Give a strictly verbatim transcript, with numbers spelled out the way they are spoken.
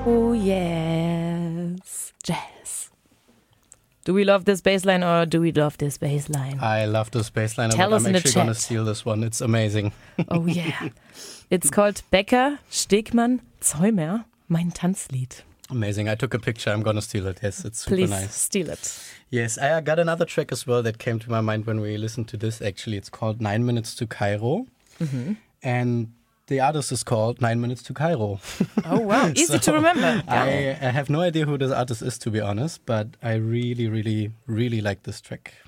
Oh yes, jazz. Do we love this bass line or do we love this bass line? I love this bass line, Tell but us I'm in the actually chat. going to steal this one. It's amazing. Oh yeah. It's called Becker, Stegmann, Zäumer, mein Tanzlied. Amazing. I took a picture. I'm going to steal it. Yes, it's super Please nice. steal it. Yes, I got another track as well that came to my mind when we listened to this. Actually, it's called Nine Minutes to Cairo. Mm-hmm. And the artist is called Nine Minutes to Cairo. Oh wow, easy So to remember. I, I have no idea who this artist is, to be honest, but I really, really, really like this track.